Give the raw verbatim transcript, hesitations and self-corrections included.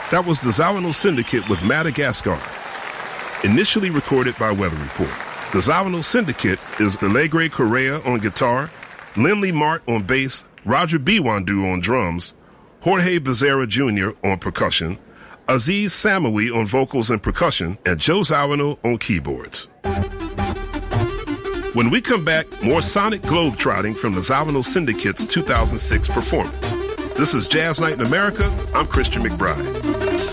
That was the Zawano Syndicate with Madagascar, initially recorded by Weather Report. The Zawano Syndicate is Alegre Correa on guitar, Lindley Mart on bass, Roger Biwandu on drums, Jorge Becerra Junior on percussion, Aziz Samawi on vocals and percussion, and Joe Zawano on keyboards. When we come back, more sonic globetrotting from the Zawano Syndicate's two thousand six performance. This is Jazz Night in America. I'm Christian McBride.